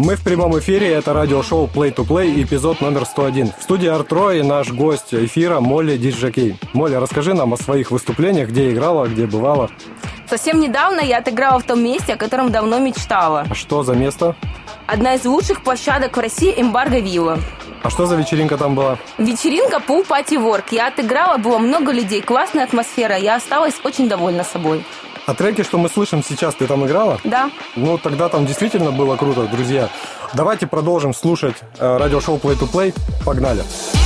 Мы в прямом эфире, это радиошоу Play to Play, эпизод номер 101. В студии Артрой наш гость эфира Молли Диджокей. Молли, расскажи нам о своих выступлениях, где играла, где бывала. Совсем недавно я отыграла в том месте, о котором давно мечтала. А что за место? Одна из лучших площадок в России – Эмбарго Вилла. А что за вечеринка там была? Вечеринка Pool Party Work. Я отыграла, было много людей, классная атмосфера. Я осталась очень довольна собой. А треки, что мы слышим сейчас, ты там играла? Да. Ну, тогда там действительно было круто, друзья. Давайте продолжим слушать радиошоу Play to Play. Погнали!